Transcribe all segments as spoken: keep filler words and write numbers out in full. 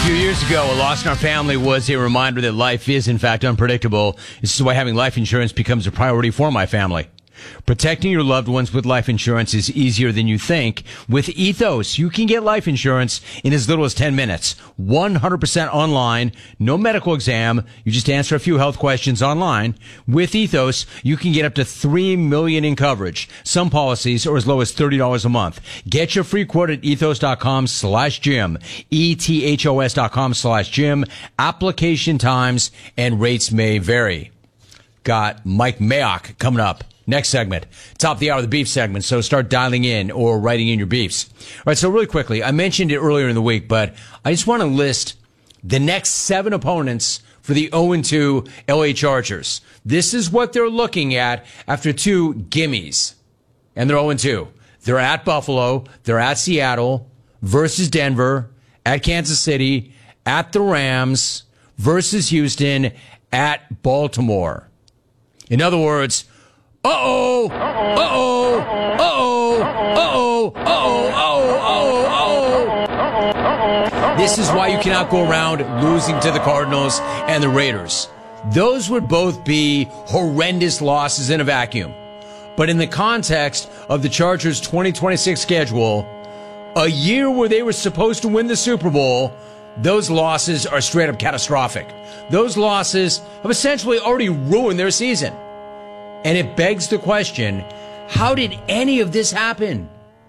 few years ago, a loss in our family was a reminder that life is, in fact, unpredictable. This is why having life insurance becomes a priority for my family. Protecting your loved ones with life insurance is easier than you think. With Ethos, you can get life insurance in as little as ten minutes. one hundred percent online, no medical exam. You just answer a few health questions online. With Ethos, you can get up to three million dollars in coverage. Some policies are as low as thirty dollars a month. Get your free quote at ethos.com slash Jim. E-T-H-O-S dot com slash Jim. Application times and rates may vary. Got Mike Mayock coming up. Next segment, top of the hour, the beef segment. So start dialing in or writing in your beefs. All right. So really quickly, I mentioned it earlier in the week, but I just want to list the next seven opponents for the oh and two L A Chargers. This is what they're looking at after two gimmies. And they're oh and two. They're at Buffalo. They're at Seattle versus Denver, at Kansas City, at the Rams versus Houston, at Baltimore. In other words, Uh-oh, uh-oh, uh-oh, uh-oh, uh-oh, uh-oh, uh-oh. This is why you cannot go around losing to the Cardinals and the Raiders. Those would both be horrendous losses in a vacuum. But in the context of the Chargers' twenty twenty-six schedule, a year where they were supposed to win the Super Bowl, those losses are straight up catastrophic. Those losses have essentially already ruined their season. And it begs the question, how did any of this happen?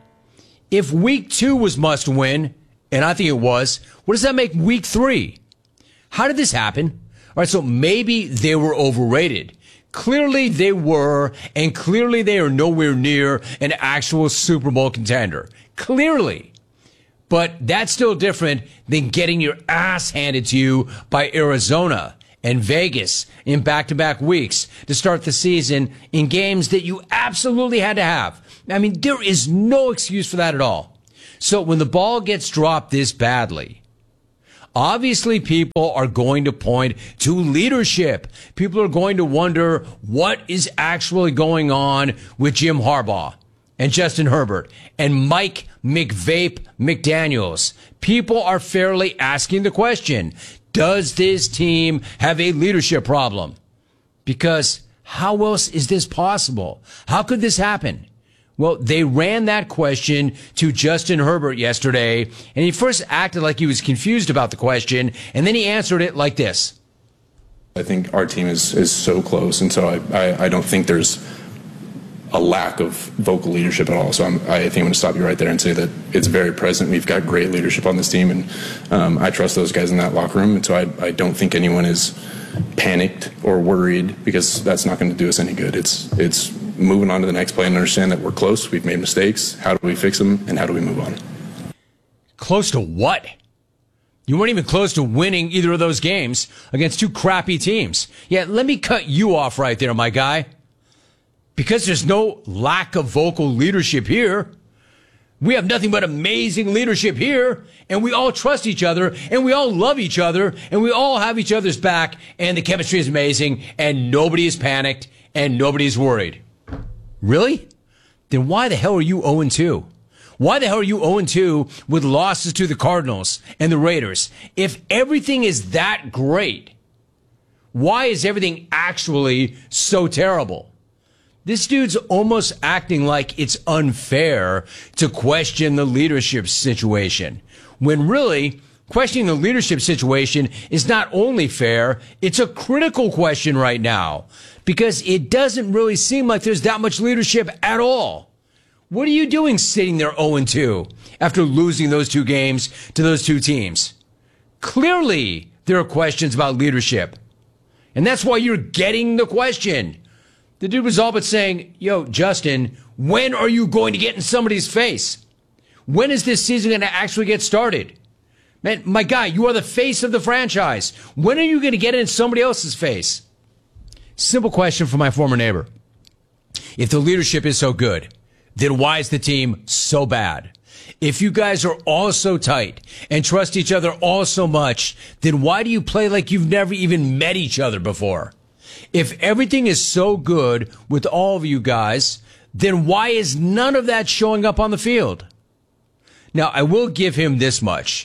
If week two was must win, and I think it was, what does that make week three? How did this happen? All right, so maybe they were overrated. Clearly they were, and clearly they are nowhere near an actual Super Bowl contender. Clearly. But that's still different than getting your ass handed to you by Arizona and Vegas in back-to-back weeks to start the season in games that you absolutely had to have. I mean, there is no excuse for that at all. So when the ball gets dropped this badly, obviously people are going to point to leadership. People are going to wonder what is actually going on with Jim Harbaugh and Justin Herbert and Mike McVape McDaniels. People are fairly asking the question, does this team have a leadership problem? Because how else is this possible? How could this happen? Well, they ran that question to Justin Herbert yesterday, and he first acted like he was confused about the question, and then he answered it like this. I think our team is, is so close, and so I, I, I don't think there's a lack of vocal leadership at all. So I'm, I think I'm going to stop you right there and say that it's very present. We've got great leadership on this team, and um, I trust those guys in that locker room. And so I, I don't think anyone is panicked or worried, because that's not going to do us any good. It's it's moving on to the next play and understand that we're close. We've made mistakes. How do we fix them, and how do we move on? Close to what? You weren't even close to winning either of those games against two crappy teams. Yeah, let me cut you off right there, my guy. Because there's no lack of vocal leadership here. We have nothing but amazing leadership here, and we all trust each other, and we all love each other, and we all have each other's back, and the chemistry is amazing, and nobody is panicked, and nobody's worried. Really? Then why the hell are you oh and two? Why the hell are you oh and two with losses to the Cardinals and the Raiders? If everything is that great, why is everything actually so terrible? This dude's almost acting like it's unfair to question the leadership situation, when really questioning the leadership situation is not only fair, it's a critical question right now, because it doesn't really seem like there's that much leadership at all. What are you doing sitting there oh and two after losing those two games to those two teams? Clearly, there are questions about leadership, and that's why you're getting the question. The dude was all but saying, yo, Justin, when are you going to get in somebody's face? When is this season going to actually get started? Man, my guy, you are the face of the franchise. When are you going to get in somebody else's face? Simple question from my former neighbor. If the leadership is so good, then why is the team so bad? If you guys are all so tight and trust each other all so much, then why do you play like you've never even met each other before? If everything is so good with all of you guys, then why is none of that showing up on the field? Now, I will give him this much.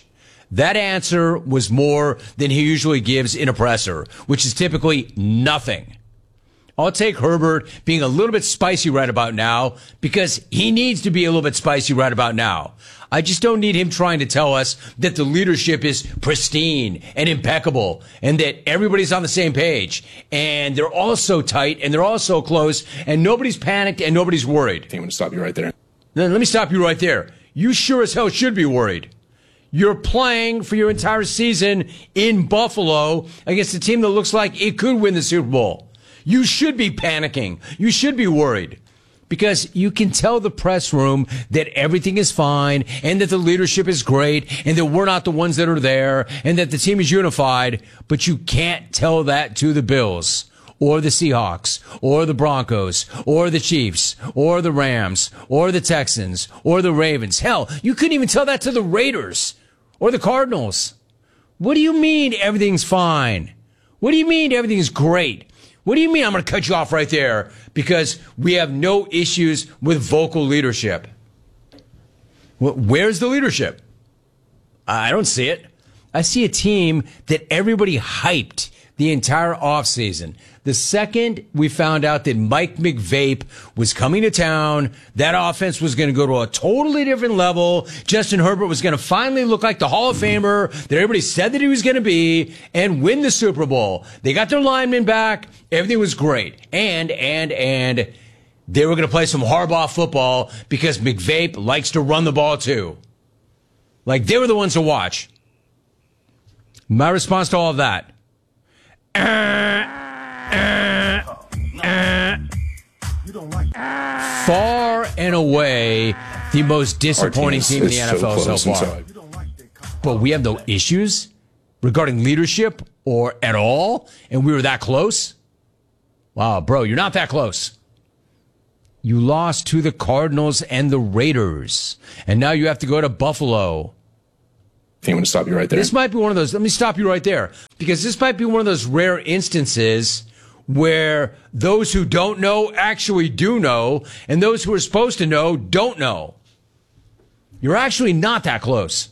That answer was more than he usually gives in a presser, which is typically nothing. I'll take Herbert being a little bit spicy right about now because he needs to be a little bit spicy right about now. I just don't need him trying to tell us that the leadership is pristine and impeccable and that everybody's on the same page and they're all so tight and they're all so close and nobody's panicked and nobody's worried. I'm going to stop you right there. Then let me stop you right there. You sure as hell should be worried. You're playing for your entire season in Buffalo against a team that looks like it could win the Super Bowl. You should be panicking. You should be worried because you can tell the press room that everything is fine and that the leadership is great and that we're not the ones that are there and that the team is unified, but you can't tell that to the Bills or the Seahawks or the Broncos or the Chiefs or the Rams or the Texans or the Ravens. Hell, you couldn't even tell that to the Raiders or the Cardinals. What do you mean everything's fine? What do you mean everything's great? What do you mean I'm going to cut you off right there because we have no issues with vocal leadership? Where's the leadership? I don't see it. I see a team that everybody hyped the entire offseason. The second we found out that Mike McVape was coming to town, that offense was going to go to a totally different level. Justin Herbert was going to finally look like the Hall of Famer that everybody said that he was going to be and win the Super Bowl. They got their linemen back. Everything was great. And, and, and they were going to play some Harbaugh football because McVape likes to run the ball too. Like they were the ones to watch. My response to all of that. Uh, Uh, uh, far and away the most disappointing team in the N F L so, so far. But we have no issues regarding leadership or at all, and we were that close? Wow, bro, you're not that close. You lost to the Cardinals and the Raiders, and now you have to go to Buffalo. I'm going to stop you right there. This might be one of those, let me stop you right there, because this might be one of those rare instances where those who don't know actually do know, and those who are supposed to know don't know. You're actually not that close.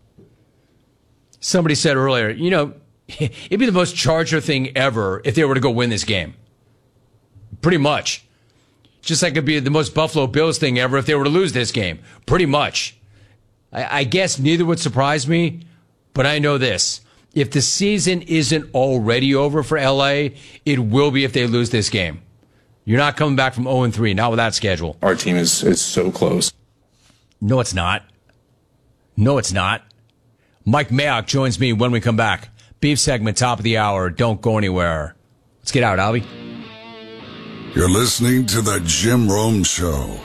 Somebody said earlier, you know, it'd be the most Charger thing ever if they were to go win this game. Pretty much. Just like it'd be the most Buffalo Bills thing ever if they were to lose this game. Pretty much. I, I guess neither would surprise me, but I know this. If the season isn't already over for L A, it will be if they lose this game. You're not coming back from oh and three, not with that schedule. Our team is, is so close. No, it's not. No, it's not. Mike Mayock joins me when we come back. Beef segment, top of the hour. Don't go anywhere. Let's get out, Albie. You're listening to The Jim Rome Show.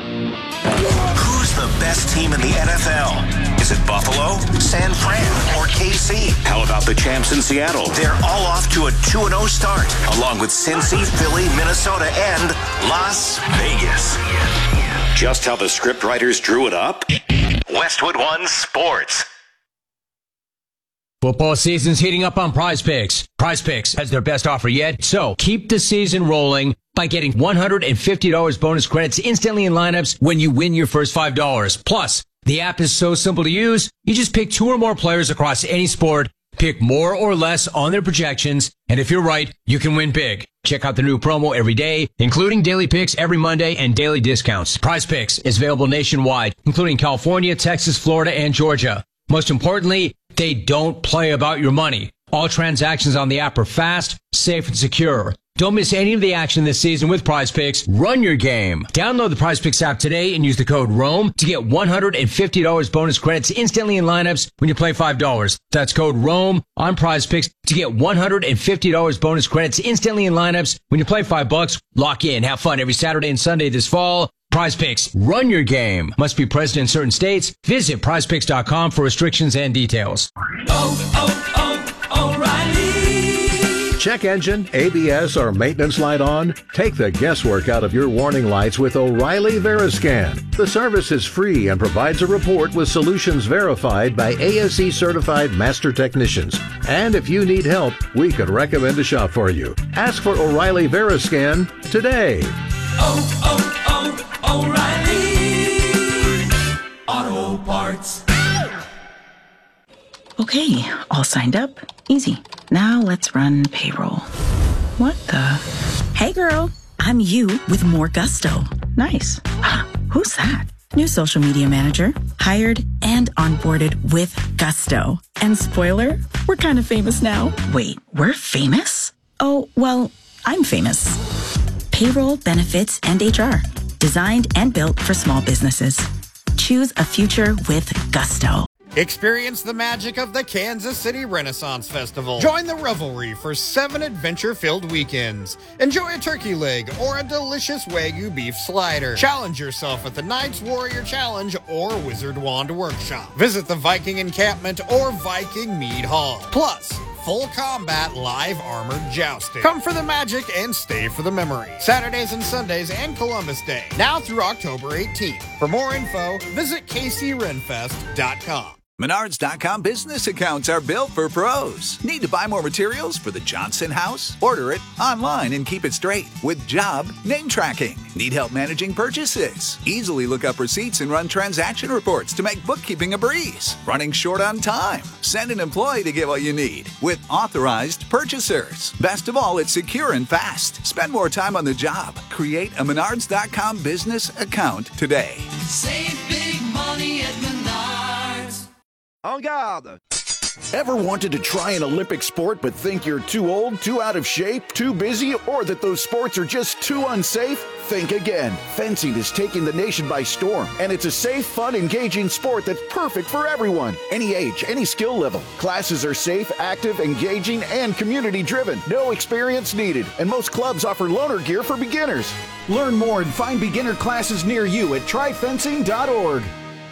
Who's the best team in the N F L? Is it Buffalo, San Fran, or K C? How about the champs in Seattle? They're all off to a two and oh start, along with Cincy, Philly, Minnesota, and Las Vegas. Just how the scriptwriters drew it up? Westwood One Sports. Football season's heating up on Prize Picks. Prize Picks has their best offer yet, so keep the season rolling by getting one hundred fifty dollars bonus credits instantly in lineups when you win your first five dollars. Plus, the app is so simple to use, you just pick two or more players across any sport, pick more or less on their projections, and if you're right, you can win big. Check out the new promo every day, including daily picks every Monday and daily discounts. Prize Picks is available nationwide, including California, Texas, Florida, and Georgia. Most importantly, they don't play about your money. All transactions on the app are fast, safe, and secure. Don't miss any of the action this season with Prize Picks. Run your game. Download the Prize Picks app today and use the code ROME to get one hundred fifty dollars bonus credits instantly in lineups when you play five dollars. That's code ROME on Prize Picks to get one hundred fifty dollars bonus credits instantly in lineups when you play five bucks. Lock in. Have fun every Saturday and Sunday this fall. Prize Picks. Run your game. Must be present in certain states. Visit prize picks dot com for restrictions and details. Oh, oh, oh, O'Reilly. Check engine, A B S, or maintenance light on? Take the guesswork out of your warning lights with O'Reilly Veriscan. The service is free and provides a report with solutions verified by A S E certified master technicians. And if you need help, we could recommend a shop for you. Ask for O'Reilly Veriscan today. Oh, oh, oh, O'Reilly Auto Parts. Okay, all signed up. Easy. Now let's run payroll. What the? Hey girl, I'm you with more gusto. Nice. Who's that? New social media manager. Hired and onboarded with gusto. And spoiler, we're kind of famous now. Wait, we're famous? Oh, well, I'm famous. Payroll, benefits, and H R. Designed and built for small businesses. Choose a future with gusto. Experience the magic of the Kansas City Renaissance Festival. Join the revelry for seven adventure-filled weekends. Enjoy a turkey leg or a delicious Wagyu beef slider. Challenge yourself at the Knights Warrior Challenge or Wizard Wand Workshop. Visit the Viking Encampment or Viking Mead Hall. Plus, full combat live armored jousting. Come for the magic and stay for the memory. Saturdays and Sundays and Columbus Day. Now through October eighteenth. For more info, visit K C Renfest dot com. Menards dot com business accounts are built for pros. Need to buy more materials for the Johnson house? Order it online and keep it straight with job name tracking. Need help managing purchases? Easily look up receipts and run transaction reports to make bookkeeping a breeze. Running short on time? Send an employee to get what you need with authorized purchasers. Best of all, it's secure and fast. Spend more time on the job. Create a Menards dot com business account today. Save big money at Menards. En garde! Ever wanted to try an Olympic sport but think you're too old, too out of shape, too busy, or that those sports are just too unsafe? Think again. Fencing is taking the nation by storm, and it's a safe, fun, engaging sport that's perfect for everyone. Any age, any skill level. Classes are safe, active, engaging, and community-driven. No experience needed, and most clubs offer loaner gear for beginners. Learn more and find beginner classes near you at try fencing dot org.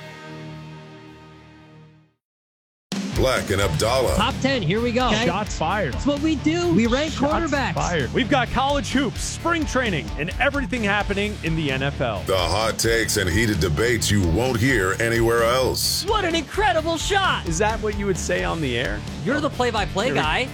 Black and Abdallah. Top ten, here we go. Okay. Shots fired. That's what we do. We rank Shots quarterbacks. Fired. We've got college hoops, spring training, and everything happening in the N F L. The hot takes and heated debates you won't hear anywhere else. What an incredible shot. Is that what you would say on the air? You're the play-by-play guy.